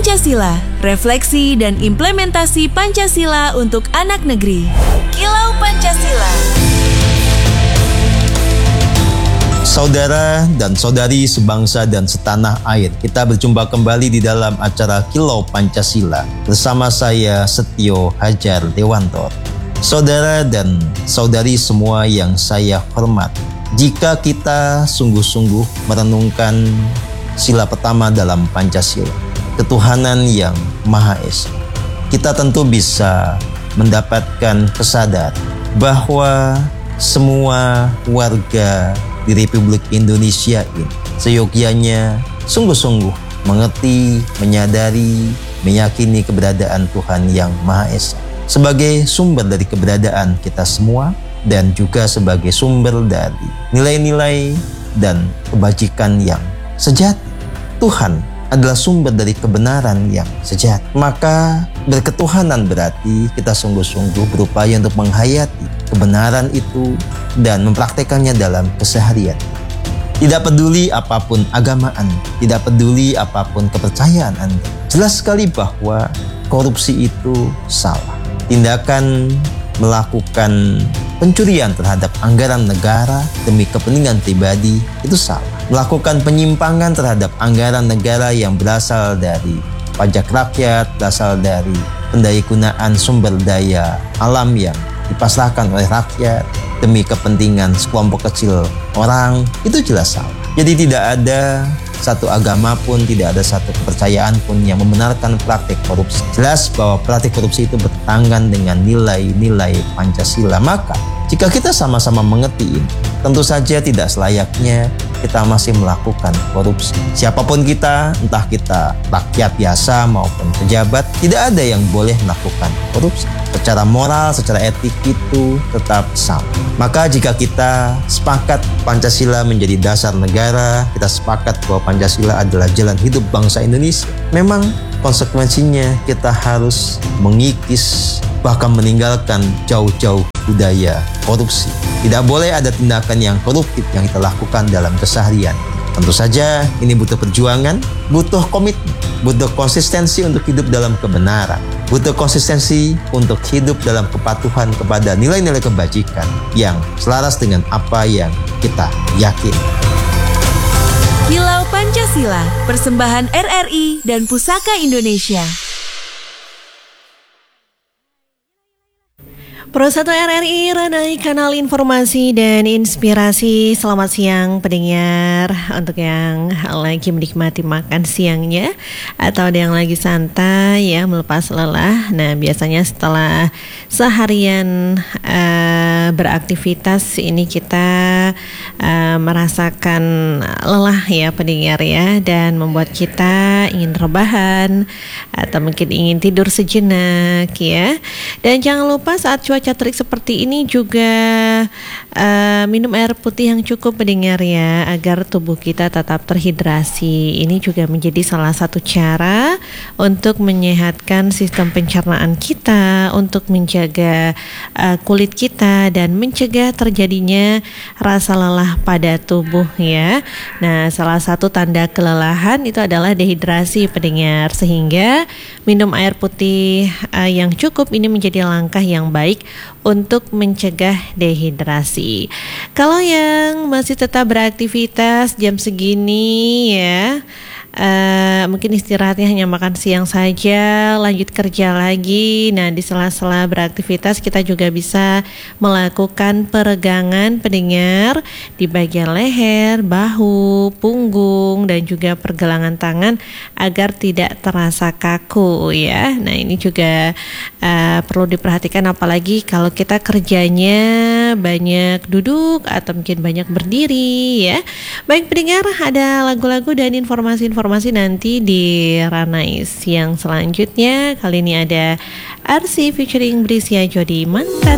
Pancasila, refleksi dan implementasi Pancasila untuk anak negeri. Kilau Pancasila. Saudara dan saudari sebangsa dan setanah air, kita berjumpa kembali di dalam acara Kilau Pancasila bersama saya Setio Hajar Dewantor. Saudara dan saudari semua yang saya hormati, jika kita sungguh-sungguh merenungkan sila pertama dalam Pancasila, ketuhanan yang Maha Esa, kita tentu bisa mendapatkan kesadaran bahwa semua warga di Republik Indonesia ini seyogyanya sungguh-sungguh mengerti, menyadari, meyakini keberadaan Tuhan yang Maha Esa sebagai sumber dari keberadaan kita semua dan juga sebagai sumber dari nilai-nilai dan kebajikan yang sejati. Tuhan adalah sumber dari kebenaran yang sejati. Maka berketuhanan berarti kita sungguh-sungguh berupaya untuk menghayati kebenaran itu dan mempraktekannya dalam keseharian. Tidak peduli apapun agama Anda, tidak peduli apapun kepercayaan Anda, jelas sekali bahwa korupsi itu salah. Tindakan melakukan pencurian terhadap anggaran negara demi kepentingan pribadi itu salah. Melakukan penyimpangan terhadap anggaran negara yang berasal dari pajak rakyat, berasal dari pendayagunaan sumber daya alam yang dipasrahkan oleh rakyat demi kepentingan sekelompok kecil orang, itu jelas salah. Jadi tidak ada satu agama pun, tidak ada satu kepercayaan pun yang membenarkan praktik korupsi. Jelas bahwa praktik korupsi itu bertentangan dengan nilai-nilai Pancasila. Maka jika kita sama-sama mengerti ini, tentu saja tidak selayaknya kita masih melakukan korupsi. Siapapun kita, entah kita rakyat biasa maupun pejabat, tidak ada yang boleh melakukan korupsi. Secara moral, secara etik itu tetap sama. Maka jika kita sepakat Pancasila menjadi dasar negara, kita sepakat bahwa Pancasila adalah jalan hidup bangsa Indonesia, memang konsekuensinya kita harus mengikis, bahkan meninggalkan jauh-jauh budaya korupsi. Tidak boleh ada tindakan yang koruptif yang kita lakukan dalam keseharian. Tentu saja ini butuh perjuangan, butuh komitmen, butuh konsistensi untuk hidup dalam kebenaran, butuh konsistensi untuk hidup dalam kepatuhan kepada nilai-nilai kebajikan yang selaras dengan apa yang kita yakini. Kilau Pancasila, persembahan RRI dan Pusaka Indonesia. Pro 1 RRI, Ranai Kanal Informasi dan Inspirasi. Selamat siang pendengar. Untuk yang lagi menikmati makan siangnya atau ada yang lagi santai ya, melepas lelah. Nah, biasanya setelah seharian beraktivitas ini kita merasakan lelah ya pendengar ya, dan membuat kita ingin rebahan atau mungkin ingin tidur sejenak ya. Dan jangan lupa saat cuaca terik seperti ini juga minum air putih yang cukup pendengar ya, agar tubuh kita tetap terhidrasi. Ini juga menjadi salah satu cara untuk menyehatkan sistem pencernaan kita, untuk menjaga kulit kita dan mencegah terjadinya rasa lelah pada tubuh ya. Nah, salah satu tanda kelelahan itu adalah dehidrasi pendengar, sehingga minum air putih yang cukup ini menjadi langkah yang baik untuk mencegah dehidrasi. Kalau yang masih tetap beraktivitas jam segini ya, mungkin istirahatnya hanya makan siang saja, lanjut kerja lagi. Nah, di sela-sela beraktivitas kita juga bisa melakukan peregangan pendengar di bagian leher, bahu, punggung, dan juga pergelangan tangan agar tidak terasa kaku ya. Nah, ini juga perlu diperhatikan, apalagi kalau kita kerjanya banyak duduk atau mungkin banyak berdiri ya. Baik pendengar, ada lagu-lagu dan informasi nanti di Ranais yang selanjutnya. Kali ini ada Arsy featuring Brisya Jody, Mantan.